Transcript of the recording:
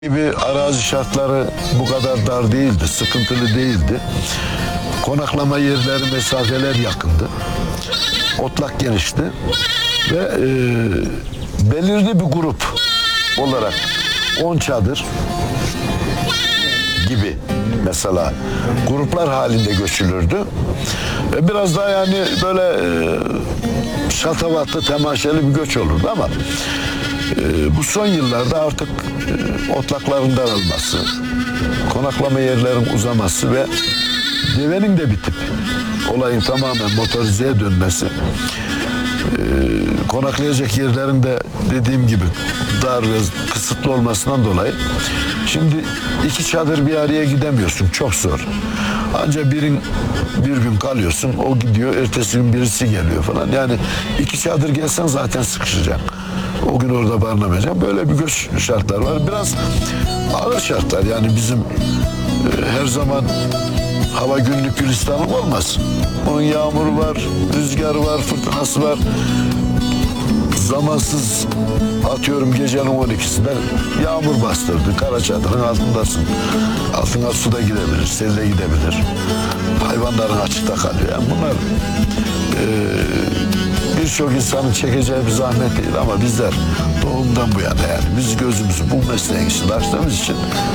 gibi arazi şartları bu kadar dar değildi, sıkıntılı değildi. Konaklama yerleri, mesafeler yakındı. Otlak genişti ve belirli bir grup olarak 10 çadır gibi mesela gruplar halinde göçülürdü. Biraz daha yani böyle şatavatlı, temaşalı bir göç olurdu ama bu son yıllarda artık otlakların daralması, konaklama yerlerin uzaması ve devenin de bitip olayın tamamen motorizeye dönmesi, konaklayacak yerlerin de dediğim gibi dar ve kısıtlı olmasından dolayı şimdi iki çadır bir araya gidemiyorsun, çok zor. Ancak bir gün kalıyorsun, o gidiyor, ertesi gün birisi geliyor falan. Yani iki çadır gelsen zaten sıkışacaksın. O gün orada barınamayacaksın. Böyle bir göç şartlar var. Biraz ağır şartlar. Yani bizim her zaman hava günlük gülistanlık olmaz. Onun yağmuru var, rüzgarı var, fırtınası var. Zamansız atıyorum gecenin 12'sinde yağmur bastırdı. Kara çadırın altındasın. Altına su da gidebilir, sel de gidebilir. Hayvanların açıkta kalıyor. Yani bunlar birçok insanın çekeceği bir zahmet değil ama bizler doğumdan bu yana yani biz gözümüzü bu mesleğin içinde açtığımız için